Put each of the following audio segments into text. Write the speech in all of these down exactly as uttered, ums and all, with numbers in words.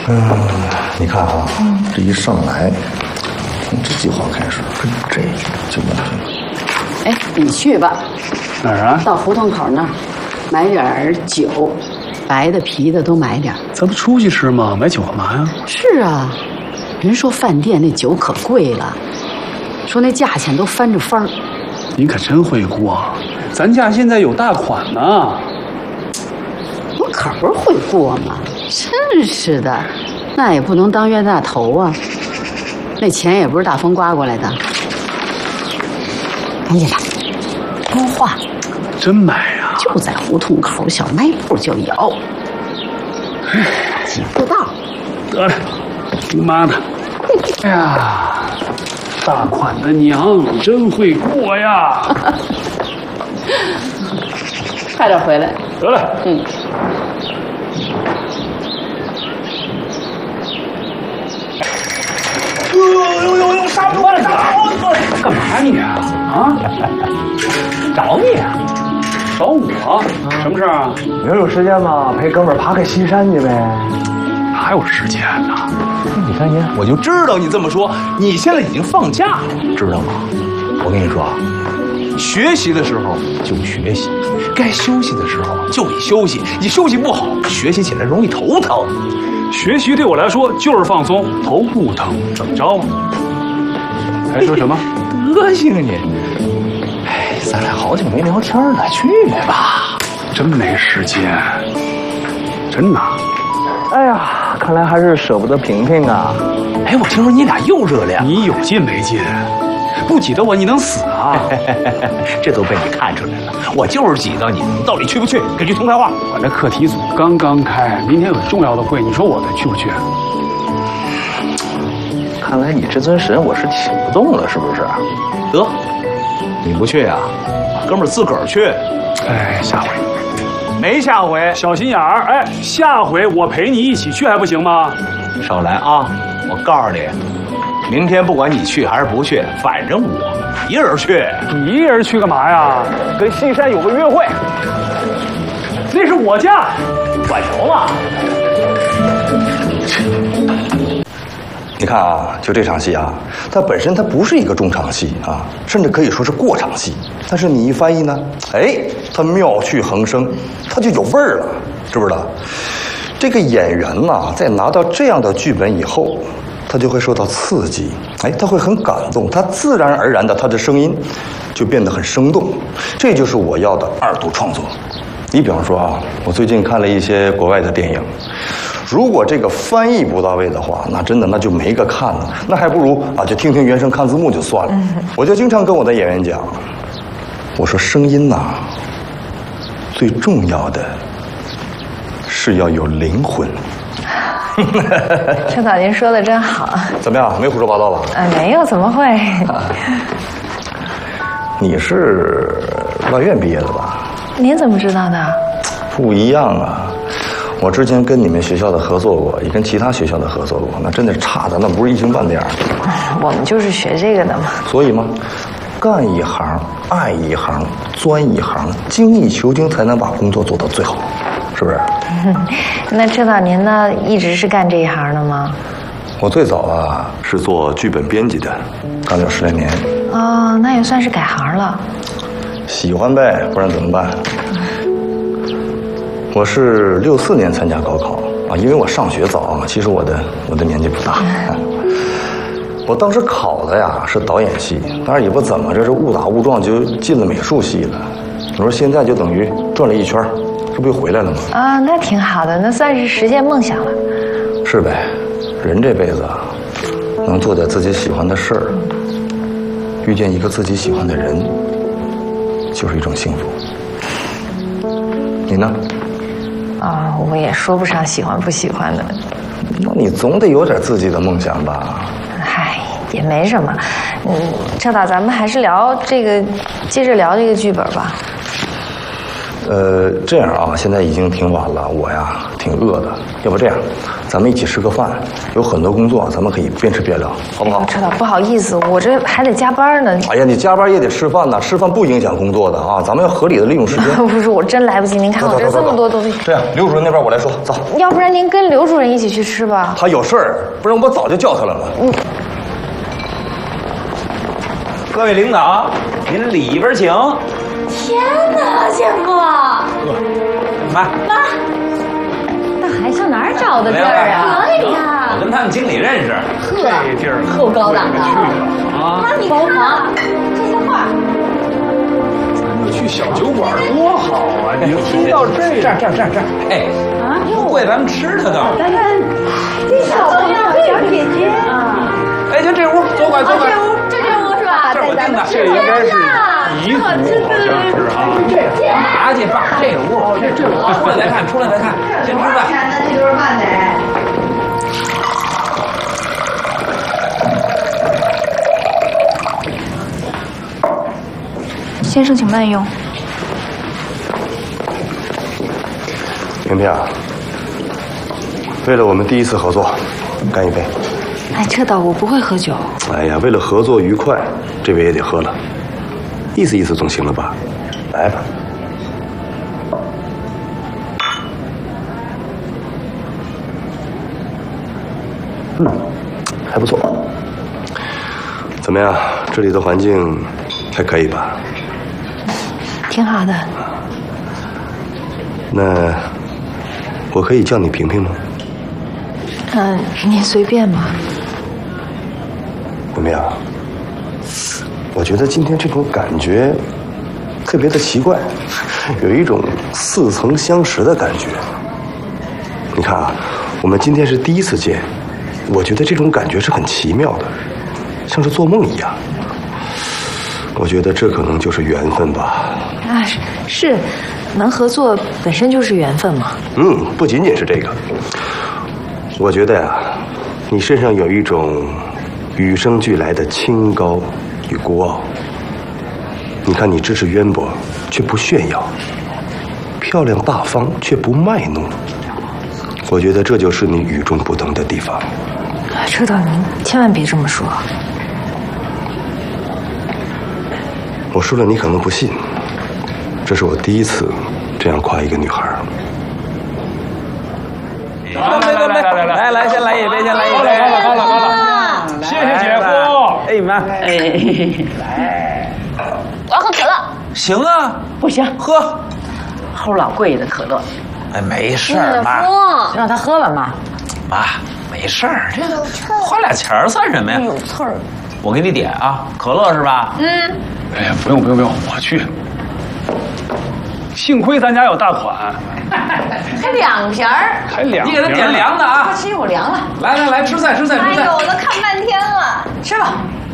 嗯，你看啊，嗯、这一上来，从这句话开始，跟这就完全。 哎，你去吧。 哪儿啊？ 到胡同口那儿，买点酒，白的、啤的都买点。 咱不出去吃吗？买酒干嘛呀？ 是啊，人说饭店那酒可贵了，说那价钱都翻着番儿。 你可真会过，咱家现在有大款呢。 我可不是会过嘛，真是的，那也不能当冤大头啊。那钱也不是大风刮过来的。哎呀，多话， 真买啊？ 就在胡同口小卖部就有，几步道。 得嘞，你妈的！哎呀，大款的娘真会过呀！ 快点回来。 得嘞， 嗯。 呦呦呦呦！杀不完了！干嘛你啊？啊？ 找你啊？ 找我？什么事啊？ 明儿有时间吗？陪哥们儿爬个西山去呗。 哪有时间呢？ 你看你， 我就知道你这么说，你现在已经放假了，知道吗？我跟你说啊，学习的时候就学习，该休息的时候就得休息。你休息不好，学习起来容易头疼。 学习对我来说就是放松，头不疼怎么着？还说什么？ 德行啊你！哎，咱俩好久没聊天了，去吧。 真没时间，真的。 哎呀，看来还是舍不得萍萍啊。 哎，我听说你俩又热恋， 你有劲没劲？不挤得我，你能死啊？ 这都被你看出来了，我就是挤到你，你到底去不去？给句痛快话。 我这课题组刚刚开，明天有重要的会，你说我得去不去？ 看来你这尊神我是请不动了，是不是？得，你不去呀、啊，哥们儿自个儿去。 哎，下回没下回， 小心眼儿。哎，下回我陪你一起去还不行吗？ 少来啊！我告诉你，明天不管你去还是不去，反正我一人去。 你一人去干嘛呀？ 跟西山有个约会。 那是我家， 管着吗？ 你看啊，就这场戏啊，它本身它不是一个中场戏啊，甚至可以说是过场戏。但是你一翻译呢，哎，它妙趣横生，它就有味儿了，知不知道？这个演员呐，在拿到这样的剧本以后，他就会受到刺激，哎，他会很感动，他自然而然的，他的声音就变得很生动。这就是我要的二度创作。你比方说啊，我最近看了一些国外的电影。如果这个翻译不到位的话，那真的那就没个看了，那还不如啊就听听原声看字幕就算了。我就经常跟我的演员讲，我说声音呐、啊，最重要的是要有灵魂。 车导，您说的真好。 怎么样？没胡说八道吧？ 啊，没有，怎么会？ 你是外院毕业的吧？ 您怎么知道的？ 不一样啊。我之前跟你们学校的合作过，也跟其他学校的合作过，那真的差的那不是一星半点儿。 我们就是学这个的嘛。 所以嘛，干一行爱一行，钻一行，精益求精，才能把工作做到最好，是不是？ 那车导您呢，一直是干这一行的吗？ 我最早啊是做剧本编辑的，干了十来年。 哦，那也算是改行了。 喜欢呗，不然怎么办？我是六四年参加高考啊，因为我上学早啊，其实我的我的年纪不大。我当时考的呀是导演系，当然也不怎么，这是误打误撞就进了美术系了。你说现在就等于转了一圈，这不又回来了吗？ 啊，那挺好的，那算是实现梦想了。 是呗，人这辈子啊，能做点自己喜欢的事儿，遇见一个自己喜欢的人，就是一种幸福。你呢？ 啊、哦，我也说不上喜欢不喜欢的。 那你总得有点自己的梦想吧？ 嗨，也没什么。嗯，车导，咱们还是聊这个，接着聊这个剧本吧。 呃，这样啊，现在已经挺晚了，我呀挺饿的，要不这样，咱们一起吃个饭，有很多工作咱们可以边吃边聊，好不好？ 车导，不好意思，我这还得加班呢。 哎呀，你加班也得吃饭呐，吃饭不影响工作的啊，咱们要合理的利用时间。 不是，我真来不及，您看我这这么多东西。 这样，刘主任那边我来说，走。 要不然您跟刘主任一起去吃吧。 他有事儿，不然我早就叫他来了。 嗯。 各位领导，您里边请。 天哪，建国！ 妈， 妈，那还上哪儿找的地儿啊？哎呀， 我跟他们经理认识。 呵，这地儿够高档的啊！妈，你看这些画。 咱们去小酒馆多好啊！你听到这这儿这儿这儿这儿，哎，啊，不贵，咱们吃它都。 咱看这小姑娘，小姐姐啊！ 哎，就这屋，左拐左拐。 这屋，就这屋是吧？ 这我定的， 这应该是姨父，好像是啊。 拿去放这个屋，这这屋。出来再看，出来再看，先吃饭。 这就是饭得。 先生，请慢用。 萍萍啊，为了我们第一次合作，干一杯。 哎，车导，我不会喝酒。 哎呀，为了合作愉快，这杯也得喝了，意思意思总行了吧？来吧。嗯，还不错。怎么样？这里的环境还可以吧？ 挺好的。 那我可以叫你萍萍吗？ 嗯，您随便吧。 怎么样？我觉得今天这种感觉特别的奇怪，有一种似曾相识的感觉。你看啊，我们今天是第一次见，我觉得这种感觉是很奇妙的，像是做梦一样。我觉得这可能就是缘分吧。 啊，是是，能合作本身就是缘分嘛。 嗯，不仅仅是这个。我觉得呀，你身上有一种与生俱来的清高与孤傲。你看你知识渊博，却不炫耀；漂亮大方，却不卖弄。我觉得这就是你与众不同的地方。 车导，您千万别这么说。 我说了，你可能不信，这是我第一次这样夸一个女孩。 来来来来来来来，先来一杯，先来一杯。 好了好了好了好了，谢谢姐夫。 哎妈， 哎， 来，我要喝可乐。 行啊， 不行， 喝。 齁老贵的可乐。 哎，没事儿，妈， 让他喝吧，妈。 妈，没事儿，这花俩钱儿算什么呀？ 有刺儿。 我给你点啊，可乐是吧？ 嗯。 哎呀，不用不用不用，我去。幸亏咱家有大款， 还两瓶儿， 还两瓶。 你给他点凉的啊！ 快吃一会儿凉了。 来来来，吃菜吃菜吃菜。 哎呦，我都看半天了，吃吧。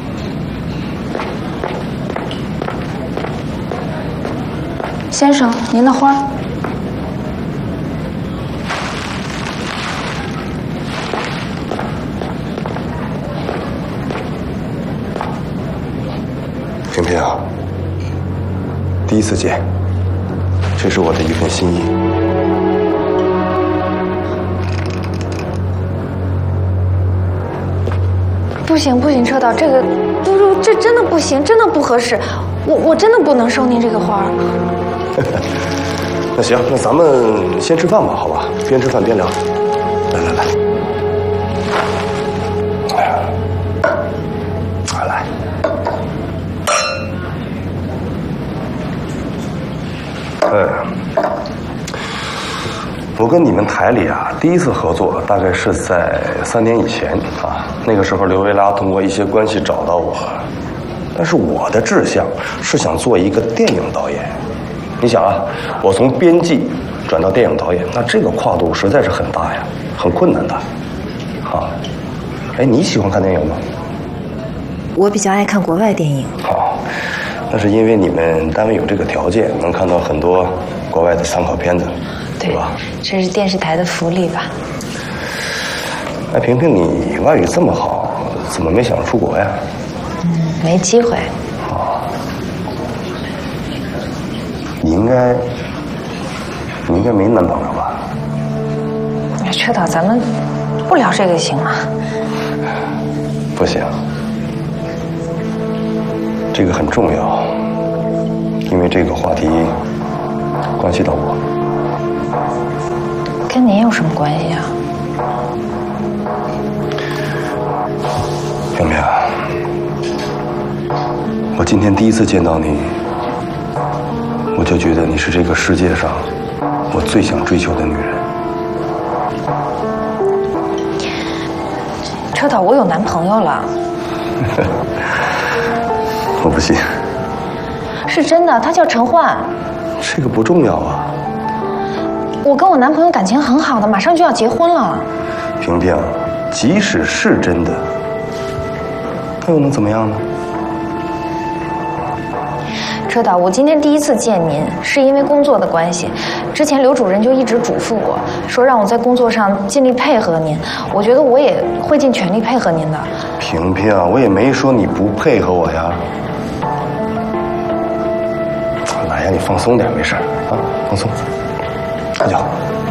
先生，您的花。 萍萍啊，第一次见，这是我的一份心意。 不行不行，车导，这个不不，这真的不行，真的不合适。我我真的不能收您这个花。 那行，那咱们先吃饭吧，好吧？边吃饭边聊。来来来，哎呀，来。哎，我跟你们台里啊，第一次合作大概是在三年以前啊。那个时候，刘维拉通过一些关系找到我，但是我的志向是想做一个电影导演。你想啊，我从编辑转到电影导演，那这个跨度实在是很大呀，很困难的。啊，哎，你喜欢看电影吗？ 我比较爱看国外电影。 好，那是因为你们单位有这个条件，能看到很多国外的参考片子，对吧？ 这是电视台的福利吧？ 哎，萍萍，你外语这么好，怎么没想着出国呀？ 嗯，没机会。 啊，你应该该没男朋友吧？ 车导，咱们不聊这个行吗？ 不行，这个很重要，因为这个话题关系到我。 跟您有什么关系啊？ 平平，我今天第一次见到你，我就觉得你是这个世界上我最想追求的女人。 车导，我有男朋友了。 我不信。 是真的，他叫陈焕。 这个不重要啊。 我跟我男朋友感情很好的，马上就要结婚了。 平平，即使是真的，那又能怎么样呢？ 车导，我今天第一次见您，是因为工作的关系。之前刘主任就一直嘱咐我说，让我在工作上尽力配合您。我觉得我也会尽全力配合您的。 平平，我也没说你不配合我呀。来呀，你放松点，没事啊，放松。喝酒。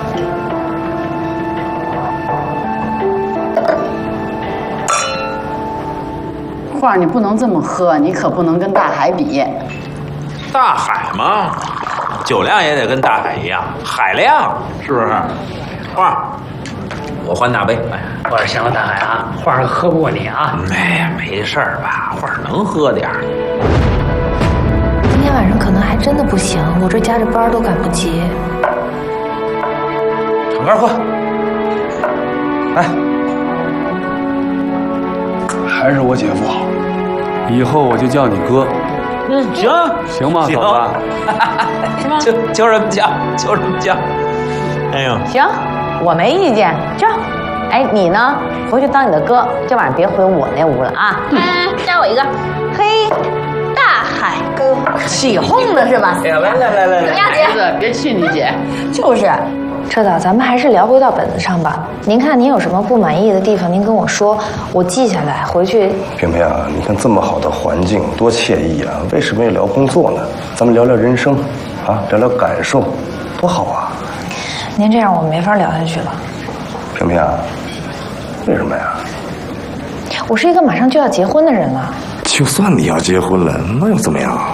花儿，你不能这么喝，你可不能跟大海比。 大海嘛，酒量也得跟大海一样，海量，是不是？花儿，我换大杯。 花儿行了，大海啊，花儿喝不过你啊。 哎呀，没事儿吧？花儿能喝点儿。 今天晚上可能还真的不行，我这加着班都赶不及。 敞开喝。来， 还是我姐夫好，以后我就叫你哥。 嗯，行， 行吗， 行嫂是吗？ 就就这么叫，就这么叫。哎呦， 行，我没意见，就。哎，你呢？回去当你的哥，今晚上别回我那屋了啊！嗯，加我一个。嘿，大海哥，起哄了是吧？ 哎呀，来来来来来， 孩子，别气你姐。 就是。 车导，咱们还是聊回到本子上吧。您看您有什么不满意的地方，您跟我说，我记下来，回去。 平平啊，你看这么好的环境，多惬意啊！为什么要聊工作呢？咱们聊聊人生，啊，聊聊感受，多好啊！ 您这样我没法聊下去了。 平平啊，为什么呀？ 我是一个马上就要结婚的人了。 就算你要结婚了，那又怎么样？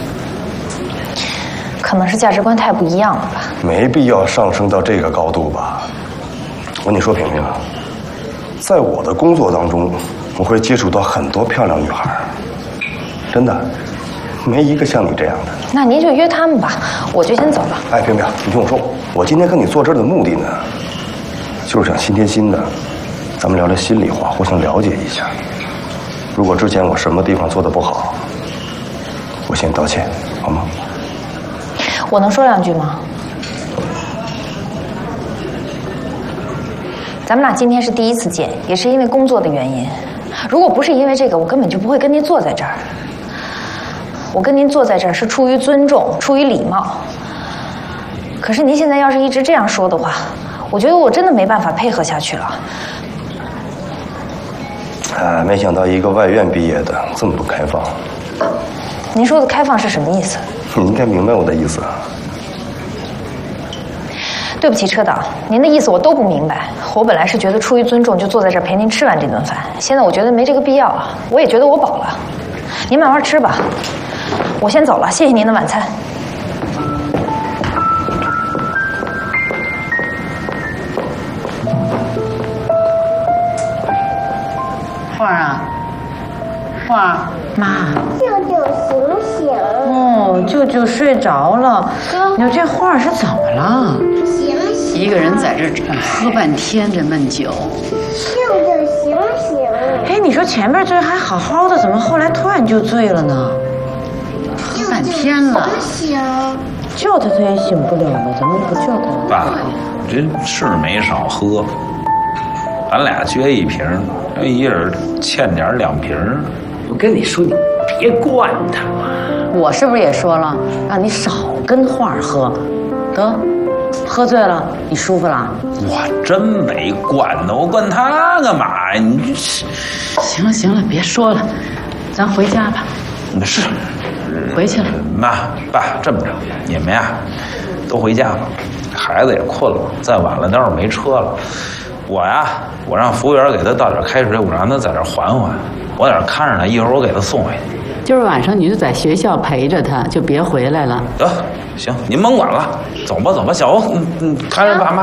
可能是价值观太不一样了吧。 没必要上升到这个高度吧。我跟你说，平平啊，在我的工作当中，我会接触到很多漂亮女孩，真的，没一个像你这样的。 那您就约他们吧，我就先走了。 哎，平平，你听我说，我今天跟你坐这儿的目的呢，就是想心贴心的，咱们聊聊心里话，互相了解一下。如果之前我什么地方做的不好，我先道歉，好吗？ 我能说两句吗？咱们俩今天是第一次见，也是因为工作的原因。如果不是因为这个，我根本就不会跟您坐在这儿。我跟您坐在这儿是出于尊重，出于礼貌。可是您现在要是一直这样说的话，我觉得我真的没办法配合下去了。 哎，没想到一个外院毕业的这么不开放。 您说的开放是什么意思？ 你应该明白我的意思啊。 对不起，车导，您的意思我都不明白。我本来是觉得出于尊重就坐在这儿陪您吃完这顿饭，现在我觉得没这个必要了。我也觉得我饱了，您慢慢吃吧。我先走了，谢谢您的晚餐。 花儿啊，花儿，妈， 舅舅醒醒！ 哦，舅舅睡着了。你说这花儿是怎么了？ 醒醒！ 一个人在这儿喝半天这闷酒。 舅舅醒醒！ 哎，你说前面这还好好的，怎么后来突然就醉了呢？ 喝半天了。 醒！ 叫他他也醒不了了，咱们不叫他。 爸，这是没少喝，咱俩撅一瓶，一人欠点两瓶。 我跟你说，你别惯他嘛。 我是不是也说了，让你少跟花儿喝？得，喝醉了你舒服了？ 我真没惯他，我惯他干嘛呀？你行了行了，别说了，咱回家吧。 是， 回去了。 妈爸，这么着，你们呀， 都回家吧，孩子也困了，再晚了待会儿没车了。我呀，我让服务员给他倒点开水，我让他在这缓缓，我在这看着他，一会儿我给他送回去。 今儿晚上你就在学校陪着他，就别回来了。 得，行，您甭管了，走吧走吧，小红，嗯嗯，看着爸妈。